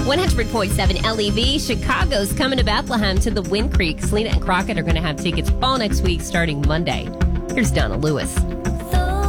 100.7 LEV. Chicago's coming to Bethlehem to the Wind Creek. Selena and Crockett are going to have tickets fall next week starting Monday. Here's Donna Lewis.